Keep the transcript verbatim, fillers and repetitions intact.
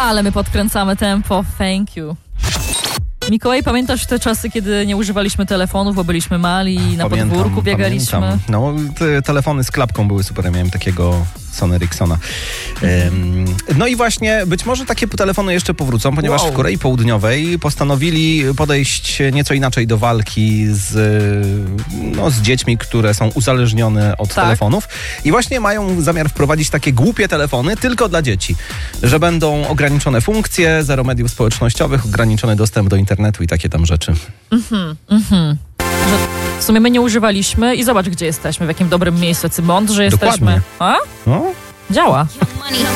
Ale my podkręcamy tempo. Thank you. Mikołaj, pamiętasz te czasy, kiedy nie używaliśmy telefonów, bo byliśmy mali i na Pamiętam, podwórku biegaliśmy? Pamiętam. No, te telefony z klapką były super. Ja miałem takiego Sony Ericssona. Um, no i właśnie, być może takie telefony jeszcze powrócą, ponieważ Wow. w Korei Południowej postanowili podejść nieco inaczej do walki z, no, z dziećmi, które są uzależnione od Tak. telefonów. I właśnie mają zamiar wprowadzić takie głupie telefony tylko dla dzieci. Że będą ograniczone funkcje, zero mediów społecznościowych, ograniczony dostęp do internetu i takie tam rzeczy. Mhm, mhm. Że w sumie my nie używaliśmy i zobacz, gdzie jesteśmy, w jakim dobrym miejscu, jacy mądrzy jesteśmy. Dokładnie. A? No. Działa.